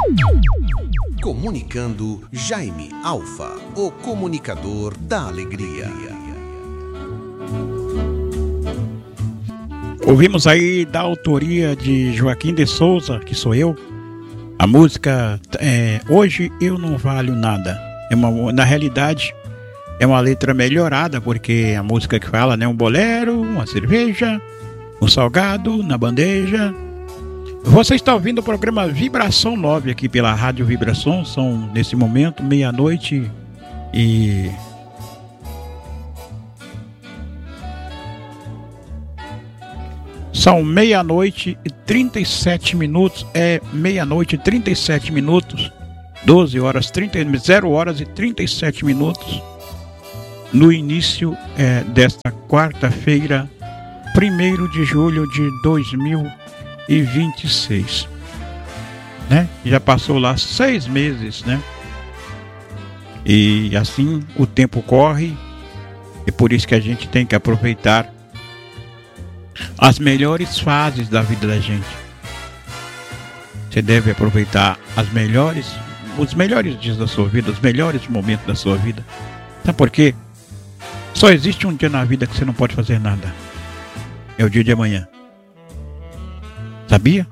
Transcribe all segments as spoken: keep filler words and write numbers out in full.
Comunicando Jaime Alfa, o comunicador da alegria. Ouvimos aí da autoria de Joaquim de Souza, que sou eu, a música é, Hoje Eu Não Valho Nada. É uma, na realidade, é uma letra melhorada, porque a música que fala, né, um bolero, uma cerveja, um salgado na bandeja. Você está ouvindo o programa Vibração nove aqui pela Rádio Vibração. São, nesse momento, meia-noite e... São meia-noite e trinta e sete minutos. É meia-noite e trinta e sete minutos. doze horas, trinta, zero horas e trinta e sete minutos. No início é, desta quarta-feira, primeiro de julho de dois mil e vinte e seis, né? Já passou lá seis meses, né? E assim o tempo corre, e por isso que a gente tem que aproveitar as melhores fases da vida da gente. Você deve aproveitar as melhores, os melhores dias da sua vida, os melhores momentos da sua vida. Sabe por quê? Só existe um dia na vida que você não pode fazer nada. É o dia de amanhã. Sabia?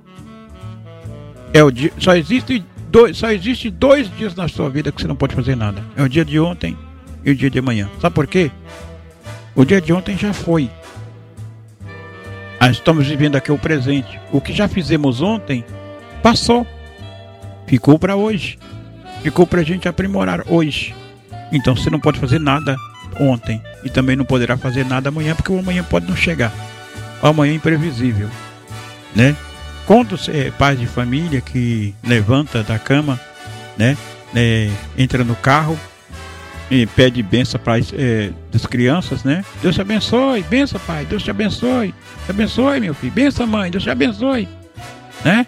É o dia, só existe dois, só existe dois dias na sua vida que você não pode fazer nada. É o dia de ontem e o dia de amanhã. Sabe por quê? O dia de ontem já foi. Nós estamos vivendo aqui o presente. O que já fizemos ontem passou. Ficou para hoje. Ficou para a gente aprimorar hoje. Então você não pode fazer nada ontem e também não poderá fazer nada amanhã, porque o amanhã pode não chegar. O amanhã é imprevisível, né? Quando é pai de família que levanta da cama, né, é, entra no carro e pede bênção para é, das crianças, né? Deus te abençoe, benção pai, Deus te abençoe, te abençoe meu filho, benção mãe, Deus te abençoe, né?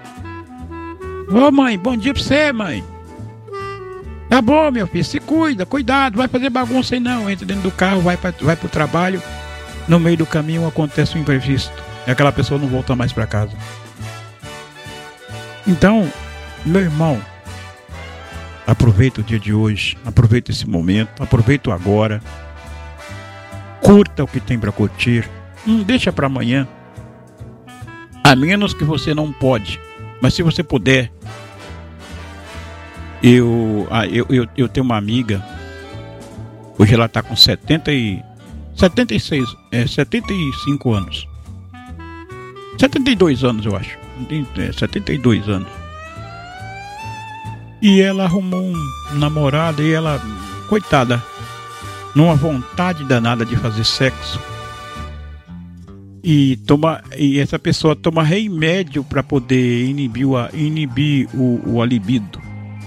Ô mãe, bom dia pra você, mãe. Tá bom, meu filho, se cuida, cuidado, vai fazer bagunça aí não. Entra dentro do carro, vai, pra, vai pro trabalho. No meio do caminho acontece um imprevisto e aquela pessoa não volta mais para casa. Então, meu irmão, aproveita o dia de hoje, aproveita esse momento, aproveita o agora. Curta o que tem para curtir, não deixa para amanhã. A menos que você não pode, mas se você puder. Eu, eu, eu, eu tenho uma amiga, hoje ela está com setenta e, setenta e seis, é, setenta e cinco anos. setenta e dois anos, eu acho. É, setenta e dois anos. E ela arrumou um namorado e ela, coitada, numa vontade danada de fazer sexo. E, toma, e essa pessoa toma remédio para poder inibir, o, inibir o, o libido.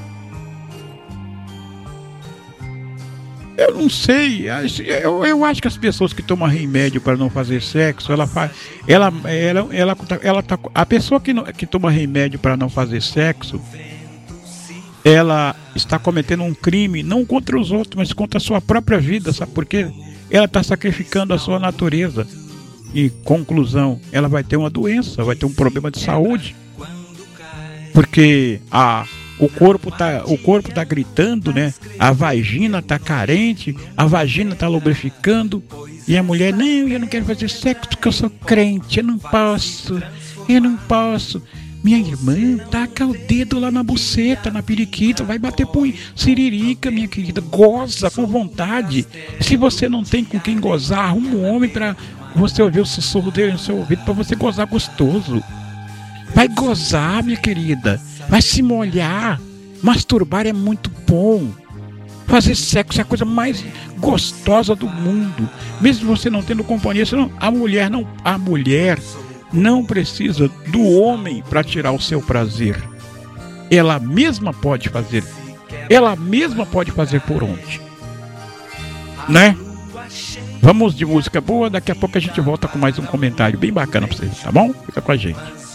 Eu não sei, eu, eu acho que as pessoas que tomam remédio para não fazer sexo, ela faz, ela, ela, ela, ela tá, a pessoa que, não, que toma remédio para não fazer sexo, ela está cometendo um crime não contra os outros, mas contra a sua própria vida, sabe por quê? Ela está sacrificando a sua natureza. E conclusão, ela vai ter uma doença, vai ter um problema de saúde, porque a O corpo tá, o corpo tá gritando, né? A vagina tá carente, a vagina tá lubrificando. E a mulher, não, eu não quero fazer sexo porque eu sou crente, eu não posso, eu não posso. Minha irmã, taca o dedo lá na buceta, na periquita, vai bater punho, siririca, minha querida, goza com vontade. Se você não tem com quem gozar, arruma um homem pra você ouvir o sussurro dele no seu ouvido, pra você gozar gostoso. Vai gozar, minha querida. Vai se molhar. Masturbar é muito bom. Fazer sexo é a coisa mais gostosa do mundo. Mesmo você não tendo companhia, você não, a mulher não, a mulher não precisa do homem para tirar o seu prazer. Ela mesma pode fazer. Ela mesma pode fazer por onde, né? Vamos de música boa. Daqui a pouco a gente volta com mais um comentário bem bacana para vocês, tá bom? Fica com a gente.